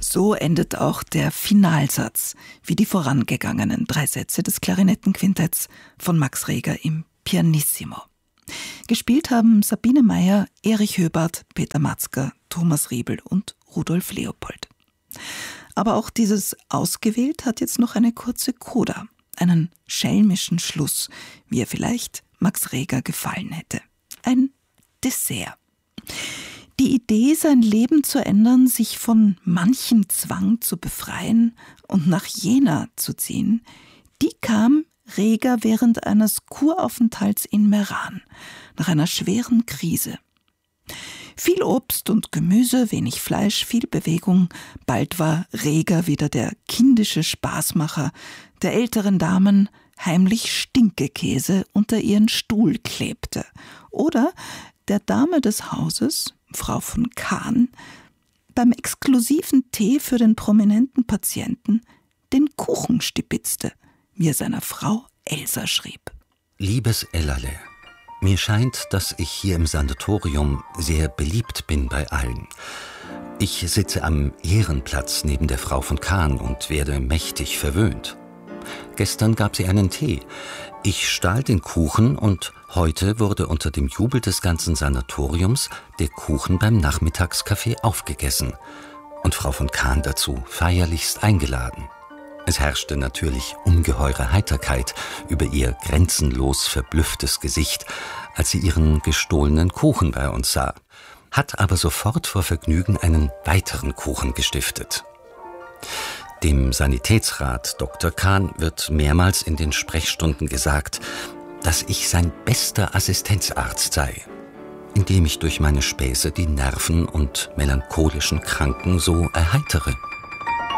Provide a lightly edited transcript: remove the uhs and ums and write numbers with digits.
So endet auch der Finalsatz, wie die vorangegangenen 3 Sätze des Klarinettenquintetts von Max Reger im Pianissimo. Gespielt haben Sabine Meyer, Erich Höbart, Peter Matzka, Thomas Riebel und Rudolf Leopold. Aber auch dieses Ausgewählt hat jetzt noch eine kurze Coda, einen schelmischen Schluss, wie er vielleicht Max Reger gefallen hätte. Ein Dessert. Die Idee, sein Leben zu ändern, sich von manchem Zwang zu befreien und nach Jena zu ziehen, die kam Reger während eines Kuraufenthalts in Meran, nach einer schweren Krise. Viel Obst und Gemüse, wenig Fleisch, viel Bewegung. Bald war Reger wieder der kindische Spaßmacher, der älteren Damen heimlich Stinkekäse unter ihren Stuhl klebte. Oder der Dame des Hauses, Frau von Kahn, beim exklusiven Tee für den prominenten Patienten den Kuchen stibitzte, wie er seiner Frau Elsa schrieb. Liebes Ellerle, mir scheint, dass ich hier im Sanatorium sehr beliebt bin bei allen. Ich sitze am Ehrenplatz neben der Frau von Kahn und werde mächtig verwöhnt. Gestern gab sie einen Tee. Ich stahl den Kuchen und heute wurde unter dem Jubel des ganzen Sanatoriums der Kuchen beim Nachmittagskaffee aufgegessen und Frau von Kahn dazu feierlichst eingeladen. Es herrschte natürlich ungeheure Heiterkeit über ihr grenzenlos verblüfftes Gesicht, als sie ihren gestohlenen Kuchen bei uns sah, hat aber sofort vor Vergnügen einen weiteren Kuchen gestiftet. Dem Sanitätsrat Dr. Kahn wird mehrmals in den Sprechstunden gesagt, dass ich sein bester Assistenzarzt sei, indem ich durch meine Späße die Nerven und melancholischen Kranken so erheitere.